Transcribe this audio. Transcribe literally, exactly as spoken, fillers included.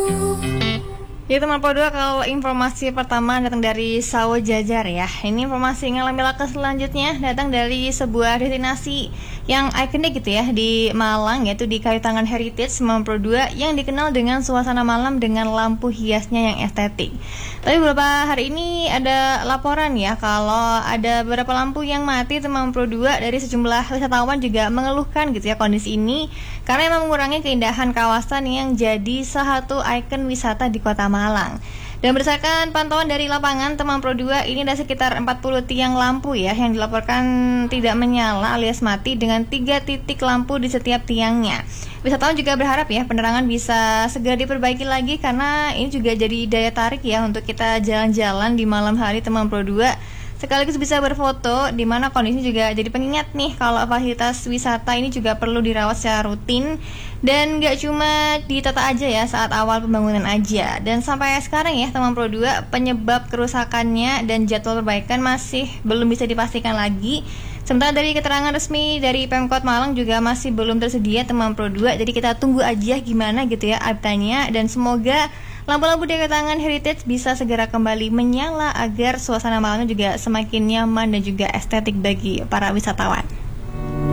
Ya teman Podua, kalau informasi pertama datang dari Sawo Jajar ya. Ini informasi ngalami laka selanjutnya datang dari sebuah destinasi yang ikonik gitu ya di Malang, yaitu di Kayu Tangan Heritage sembilan puluh dua yang dikenal dengan suasana malam dengan lampu hiasnya yang estetik. Tapi beberapa hari ini ada laporan ya kalau ada beberapa lampu yang mati sembilan puluh dua dari sejumlah wisatawan juga mengeluhkan gitu ya kondisi ini karena memang mengurangi keindahan kawasan yang jadi salah satu ikon wisata di Kota Malang. Dan berdasarkan pantauan dari lapangan Temangpro dua, ini ada sekitar empat puluh tiang lampu ya yang dilaporkan tidak menyala alias mati dengan tiga titik lampu di setiap tiangnya. Wisatawan juga berharap ya penerangan bisa segera diperbaiki lagi karena ini juga jadi daya tarik ya untuk kita jalan-jalan di malam hari Temangpro dua. Sekaligus bisa berfoto, di mana kondisi juga jadi pengingat nih kalau fasilitas wisata ini juga perlu dirawat secara rutin dan gak cuma ditata aja ya saat awal pembangunan aja. Dan sampai sekarang ya Temangpro dua penyebab kerusakannya dan jadwal perbaikan masih belum bisa dipastikan lagi. Sementara dari keterangan resmi dari Pemkot Malang juga masih belum tersedia Temangpro dua. Jadi kita tunggu aja gimana gitu ya update-nya, dan semoga lampu-lampu di Tangan Heritage bisa segera kembali menyala agar suasana malamnya juga semakin nyaman dan juga estetik bagi para wisatawan.